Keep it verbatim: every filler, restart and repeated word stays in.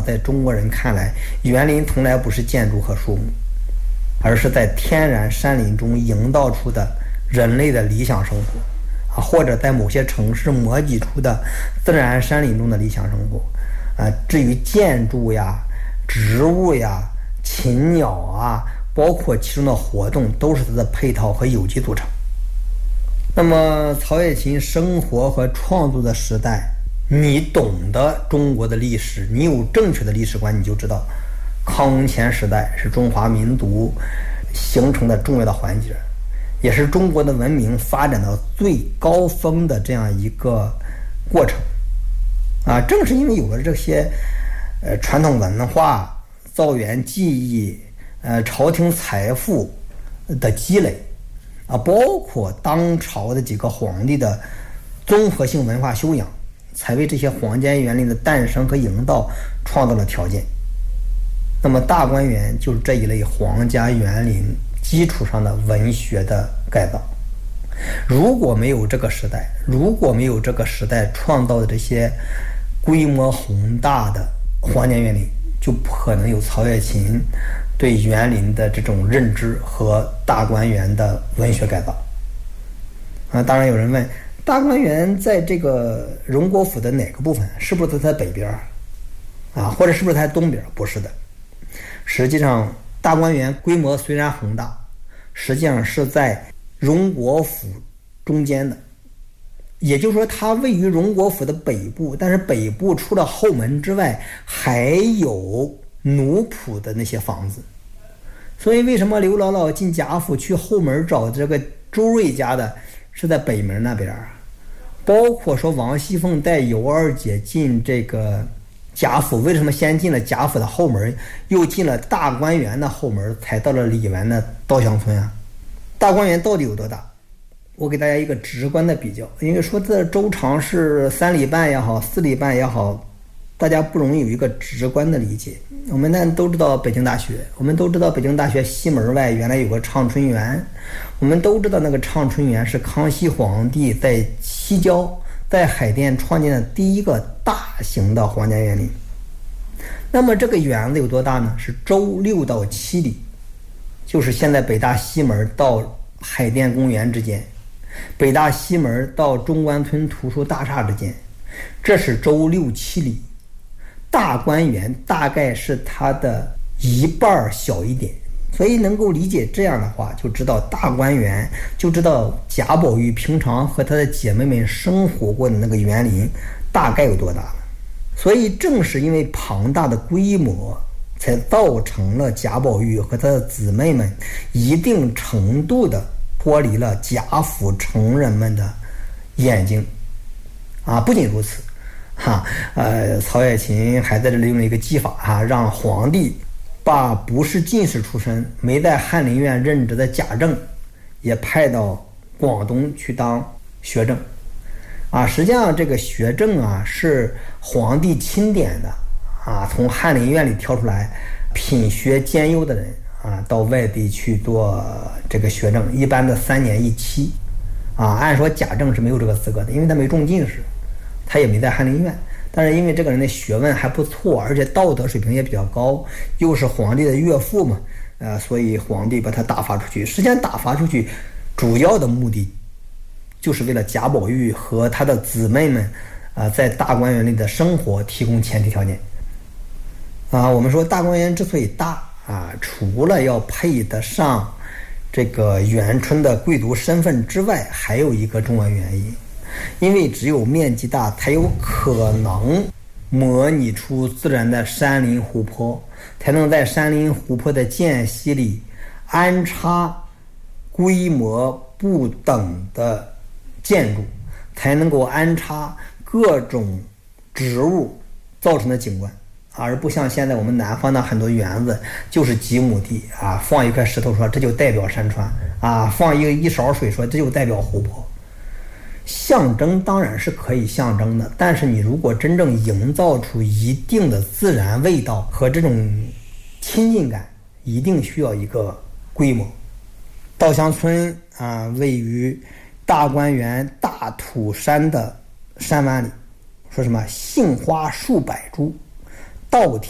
在中国人看来，园林从来不是建筑和树木，而是在天然山林中营造出的人类的理想生活啊，或者在某些城市模拟出的自然山林中的理想生活啊。至于建筑呀、植物呀、禽鸟啊，包括其中的活动，都是它的配套和有机组成。那么曹雪芹生活和创作的时代，你懂得中国的历史，你有正确的历史观，你就知道康雍乾时代是中华民族形成的重要的环节，也是中国的文明发展到最高峰的这样一个过程啊。正是因为有了这些呃传统文化、造园技艺、呃朝廷财富的积累啊，包括当朝的几个皇帝的综合性文化修养，才为这些皇家园林的诞生和营造创造了条件。那么大观园就是这一类皇家园林基础上的文学的改造。如果没有这个时代，如果没有这个时代创造的这些规模宏大的皇家园林，就不可能有曹雪芹对园林的这种认知和大观园的文学改造啊。当然有人问，大观园在这个荣国府的哪个部分？是不是在北边啊？或者是不是在东边？不是的，实际上大观园规模虽然宏大，实际上是在荣国府中间的，也就是说它位于荣国府的北部，但是北部除了后门之外还有奴仆的那些房子。所以为什么刘姥姥进贾府去后门找这个周瑞家的是在北门那边啊？包括说王熙凤带尤二姐进这个贾府，为什么先进了贾府的后门，又进了大观园的后门，才到了李纨的稻香村啊？大观园到底有多大？我给大家一个直观的比较，因为说这周长是三里半也好，四里半也好，大家不容易有一个直观的理解。我们呢都知道北京大学，我们都知道北京大学西门外原来有个畅春园，我们都知道那个畅春园是康熙皇帝在西郊在海淀创建的第一个大型的皇家园林。那么这个园子有多大呢？是周六到七里，就是现在北大西门到海淀公园之间，北大西门到中关村图书大厦之间，这是周六七里。大观园大概是它的一半小一点，所以能够理解这样的话，就知道大观园，就知道贾宝玉平常和他的姐妹们生活过的那个园林大概有多大了。所以正是因为庞大的规模，才造成了贾宝玉和他的姊妹们一定程度的脱离了贾府成人们的眼睛啊。不仅如此哈，呃，曹雪芹还在这里用了一个技法哈、啊，让皇帝把不是进士出身、没在翰林院任职的贾政也派到广东去当学政啊。实际上这个学政啊是皇帝钦点的啊，从翰林院里挑出来品学兼优的人啊，到外地去做这个学政，一般的三年一期啊。按说贾政是没有这个资格的，因为他没中进士，他也没在翰林院，但是因为这个人的学问还不错，而且道德水平也比较高，又是皇帝的岳父嘛，呃，所以皇帝把他打发出去。实际上打发出去主要的目的就是为了贾宝玉和他的姊妹们啊、呃，在大观园里的生活提供前提条件啊。我们说大观园之所以大啊，除了要配得上这个元春的贵族身份之外，还有一个重要原因，因为只有面积大，才有可能模拟出自然的山林湖泊，才能在山林湖泊的间隙里安插规模不等的建筑，才能够安插各种植物造成的景观，而不像现在我们南方的很多园子就是几亩地啊，放一块石头说这就代表山川啊，放一个一勺水说这就代表湖泊。象征当然是可以象征的，但是你如果真正营造出一定的自然味道和这种亲近感，一定需要一个规模。稻香村啊，位于大观园大土山的山湾里，说什么杏花数百株，稻田